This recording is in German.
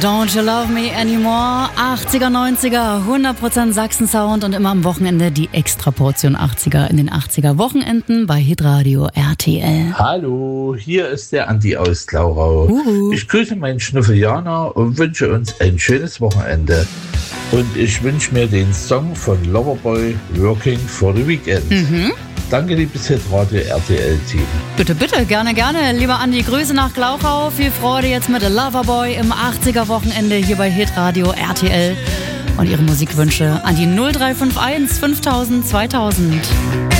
Don't You Love Me Anymore, 80er, 90er, 100% Sachsen-Sound und immer am Wochenende die Extraportion 80er in den 80er Wochenenden bei Hitradio RTL. Hallo, hier ist der Andi aus Glauchau. Ich grüße meinen Schnuffel Jana und wünsche uns ein schönes Wochenende. Und ich wünsche mir den Song von Loverboy, Working for the Weekend. Danke, liebes Hitradio RTL-Team. Bitte, bitte, gerne, gerne. Lieber Andi, Grüße nach Glauchau. Viel Freude jetzt mit Loverboy im 80er-Wochenende hier bei Hitradio RTL. Und Ihre Musikwünsche an die 0351 5000 2000.